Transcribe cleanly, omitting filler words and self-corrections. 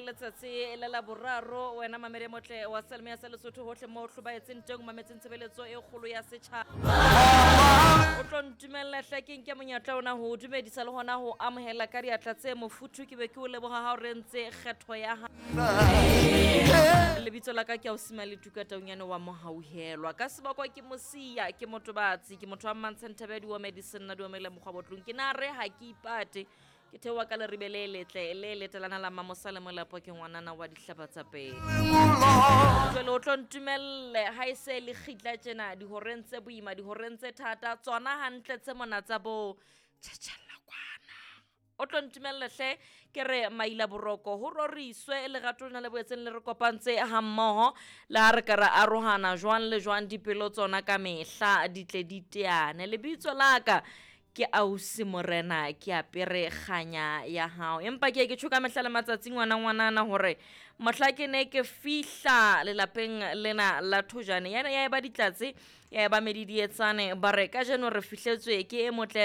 letsatsi le la boraro wena mamere motle wa Selma ya Lesotho hohle mo hlobaetseng teng mametseng tshebeletso e kgolo ya setjhaba o tlo ntumella hlakeng ke monyatla ona ho dumedisa le hona ho amohela ka diatla tse mofuthu ke be ke o leboga ha o rentse kgetho ya ha lebitso la ka ke a o sima le tukataonyane wa mohauhelwa ka sebakwa ke mosia ke motobatsi ke motho wa Mantshenthabedi wa medicine na duomele mokgwa botlong ke na re ha ke ipate ke thewa ka le ribele le letelana la mamosa le molapo ke ngwanana wa dihlaba tsa pele jwale o tlo ntumelle ha e se le khitla tjena di horentse boima di horentse thata tsona hantle tse mona tsa bo tshela kwana o tlo ntumelle hle ke re maila boroko ho roriswe le gatona le boetseng le re kopantse ha mmoho la re ka ra arohana jwang le jwang dipelo tsona ka mehla di tle di teane lebitso la ka ke Ausi Morena ke apere kganya ya hao empa ke tshoka mehla le matsatsing ngwana hore mohla ke ne ke fihla le lapeng lena la Thojane ya ba ditlatse ya ba medidietsane ba re ka jeno re fihletswe ke e motle